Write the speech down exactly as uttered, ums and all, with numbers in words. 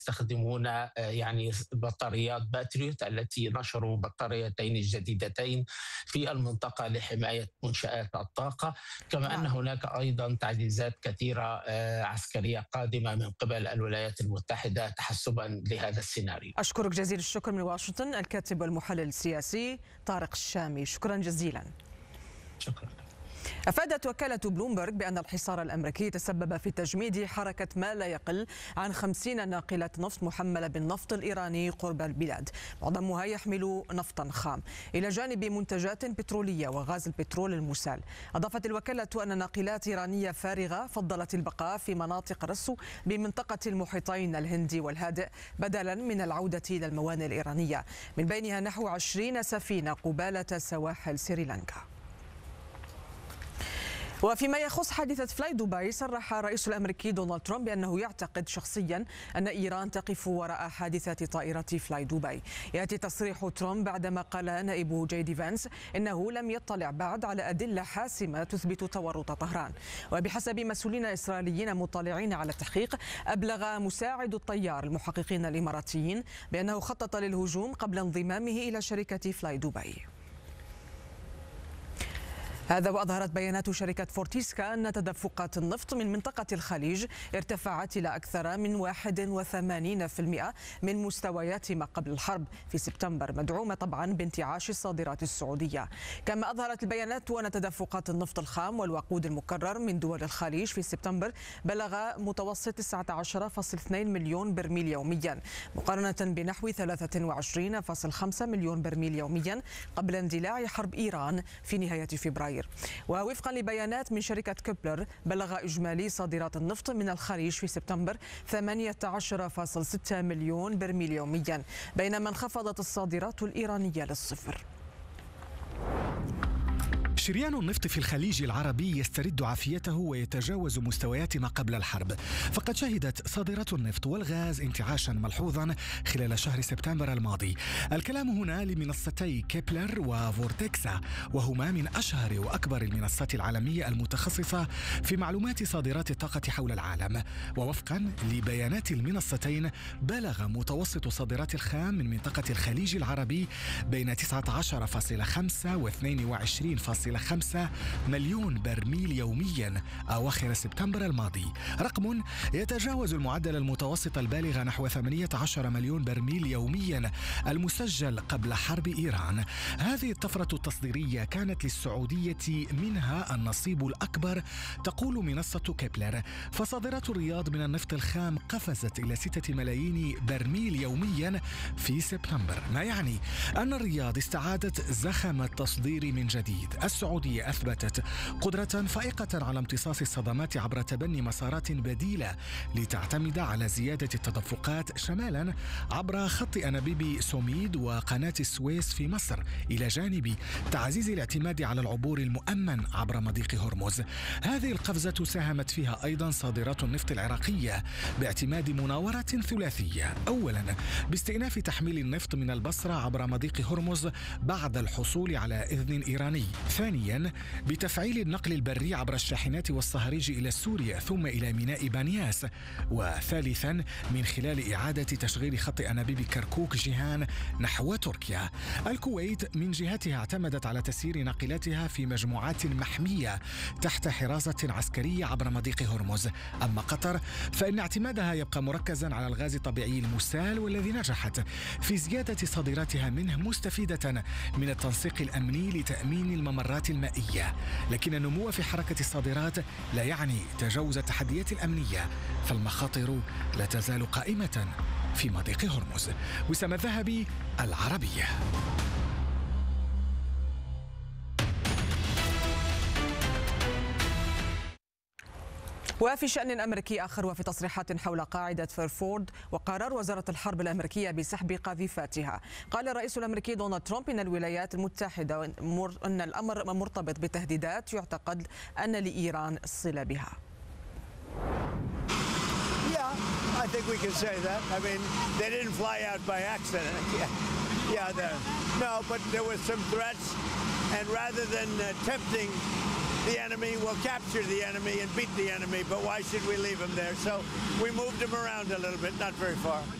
يستخدمون يعني بطاريات باتريوت التي نشروا بطاريتين جديدتين في المنطقة لحماية منشآت الطاقة. كما أن هناك أيضا تعزيزات كثيرة عسكرية قادمة من قبل الولايات المتحدة تحسبا لهذا السيناريو. أشكرك جزيل الشكر من واشنطن الكاتب والمحلل السياسي طارق الشامي، شكرا جزيلا. شكرا. أفادت وكالة بلومبرغ بأن الحصار الأمريكي تسبب في تجميد حركة ما لا يقل عن خمسين ناقلة نفط محملة بالنفط الإيراني قرب البلاد، معظمها يحمل نفطا خام إلى جانب منتجات بترولية وغاز البترول المسال. أضافت الوكالة أن ناقلات إيرانية فارغة فضلت البقاء في مناطق رسو بمنطقة المحيطين الهندي والهادئ بدلا من العودة إلى الموانئ الإيرانية، من بينها نحو عشرين سفينة قبالة سواحل سريلانكا. وفيما يخص حادثة فلاي دبي، صرح الرئيس الأمريكي دونالد ترامب بأنه يعتقد شخصيا أن إيران تقف وراء حادثة طائرة فلاي دبي. يأتي تصريح ترامب بعدما قال نائبه جي دي فانس إنه لم يطلع بعد على أدلة حاسمة تثبت تورط طهران. وبحسب مسؤولين إسرائيليين مطلعين على التحقيق، أبلغ مساعد الطيار المحققين الإماراتيين بأنه خطط للهجوم قبل انضمامه إلى شركة فلاي دبي. هذا وأظهرت بيانات شركة فورتيسكا أن تدفقات النفط من منطقة الخليج ارتفعت إلى أكثر من واحد وثمانين بالمئة من مستويات ما قبل الحرب في سبتمبر، مدعومة طبعا بانتعاش الصادرات السعودية. كما أظهرت البيانات أن تدفقات النفط الخام والوقود المكرر من دول الخليج في سبتمبر بلغ متوسط تسعة عشر فاصلة اثنين مليون برميل يوميا، مقارنة بنحو ثلاثة وعشرين فاصلة خمسة مليون برميل يوميا قبل اندلاع حرب إيران في نهاية فبراير. ووفقا لبيانات من شركة كيبلر، بلغ إجمالي صادرات النفط من الخليج في سبتمبر ثمانية عشر فاصلة ستة مليون برميل يوميا، بينما انخفضت الصادرات الإيرانية للصفر. شريان النفط في الخليج العربي يسترد عافيته ويتجاوز مستويات ما قبل الحرب، فقد شهدت صادرات النفط والغاز انتعاشا ملحوظا خلال شهر سبتمبر الماضي. الكلام هنا لمنصتي كيبلر وفورتكسا، وهما من أشهر وأكبر المنصات العالمية المتخصصة في معلومات صادرات الطاقة حول العالم. ووفقا لبيانات المنصتين، بلغ متوسط صادرات الخام من منطقة الخليج العربي بين تسعة عشر فاصلة خمسة و اثنين وعشرين فاصلة خمسة مليون برميل يوميا أواخر سبتمبر الماضي، رقم يتجاوز المعدل المتوسط البالغ نحو ثمانية عشر مليون برميل يوميا المسجل قبل حرب إيران. هذه الطفرة التصديرية كانت للسعودية منها النصيب الأكبر، تقول منصة كيبلر، فصادرات الرياض من النفط الخام قفزت إلى ستة ملايين برميل يوميا في سبتمبر، ما يعني أن الرياض استعادت زخم التصدير من جديد. السعودية أثبتت قدرة فائقة على امتصاص الصدمات عبر تبني مسارات بديلة لتعتمد على زيادة التدفقات شمالا عبر خط أنابيب سوميد وقناة السويس في مصر، إلى جانب تعزيز الاعتماد على العبور المؤمن عبر مضيق هرمز. هذه القفزة ساهمت فيها أيضا صادرات النفط العراقية باعتماد مناورة ثلاثية، أولا باستئناف تحميل النفط من البصرة عبر مضيق هرمز بعد الحصول على إذن إيراني، ثانيا بتفعيل النقل البري عبر الشاحنات والصهاريج إلى سوريا ثم إلى ميناء بانياس، وثالثا من خلال إعادة تشغيل خط أنابيب كركوك جيهان نحو تركيا. الكويت من جهتها اعتمدت على تسيير ناقلاتها في مجموعات محمية تحت حراسة عسكرية عبر مضيق هرمز. أما قطر فإن اعتمادها يبقى مركزا على الغاز الطبيعي المسال، والذي نجحت في زيادة صادراتها منه مستفيدة من التنسيق الأمني لتأمين الممرات المائية. لكن النمو في حركة الصادرات لا يعني تجاوز التحديات الأمنية، فالمخاطر لا تزال قائمة في مضيق هرمز. وسام الذهبي، العربية. وفي شأن أمريكي آخر، وفي تصريحات حول قاعدة فيرفورد وقرار وزارة الحرب الأمريكية بسحب قاذفاتها، قال الرئيس الأمريكي دونالد ترامب إن الولايات المتحدة أن الأمر مرتبط بتهديدات يعتقد أن لإيران صلة بها. I think we can say that. I mean, they didn't fly out by accident. Yeah, yeah no, but there were some threats, and rather than uh, tempting the enemy, we'll capture the enemy and beat the enemy, but why should we leave them there? So we moved them around a little bit, not very far.